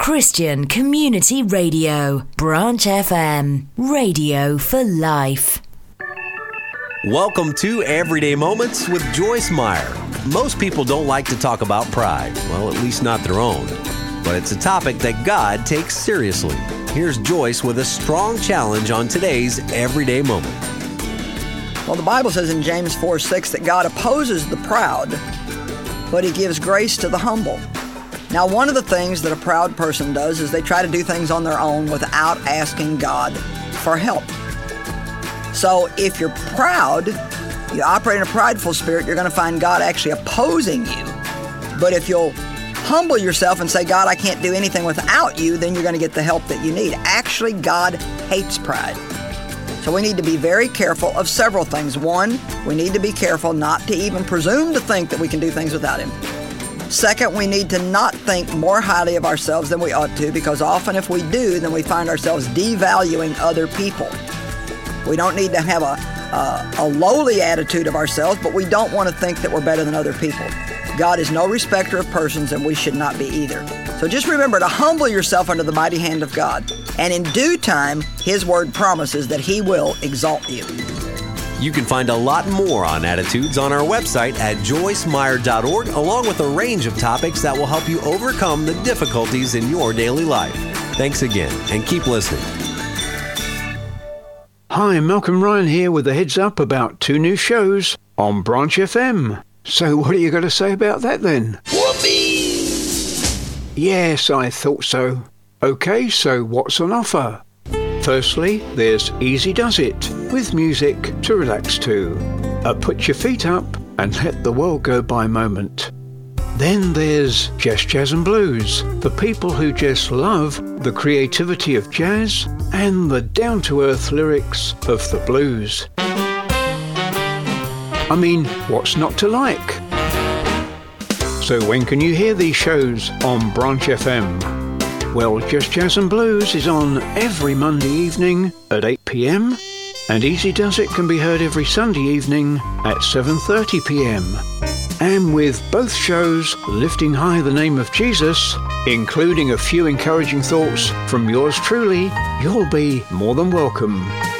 Christian Community Radio, Branch FM, radio for life. Welcome to Everyday Moments with Joyce Meyer. Most people don't like to talk about pride, well, at least not their own. But it's a topic that God takes seriously. Here's Joyce with a strong challenge on today's Everyday Moment. Well, the Bible says in James 4:6 that God opposes the proud, but He gives grace to the humble. Now, one of the things that a proud person does is they try to do things on their own without asking God for help. So if you're proud, you operate in a prideful spirit, you're going to find God actually opposing you. But if you'll humble yourself and say, God, I can't do anything without you, then you're going to get the help that you need. Actually, God hates pride. So we need to be very careful of several things. One, we need to be careful not to even presume to think that we can do things without Him. Second, we need to not think more highly of ourselves than we ought to, because often if we do, then we find ourselves devaluing other people. We don't need to have a lowly attitude of ourselves, but we don't want to think that we're better than other people. God is no respecter of persons, and we should not be either. So just remember to humble yourself under the mighty hand of God. And in due time, His word promises that He will exalt you. You can find a lot more on attitudes on our website at joycemeyer.org, along with a range of topics that will help you overcome the difficulties in your daily life. Thanks again, and keep listening. Hi, Malcolm Ryan here with a heads up about 2 new shows on Branch FM. So what are you going to say about that then? Whoopee! Yes, I thought so. Okay, so what's on offer? Firstly, there's Easy Does It, with music to relax to. A put your feet up and let the world go by moment. Then there's Just Jazz and Blues, for people who just love the creativity of jazz and the down-to-earth lyrics of the blues. I mean, what's not to like? So when can you hear these shows on Branch FM? Well, Just Jazz and Blues is on every Monday evening at 8 p.m. and Easy Does It can be heard every Sunday evening at 7:30 p.m. And with both shows lifting high the name of Jesus, including a few encouraging thoughts from yours truly, you'll be more than welcome.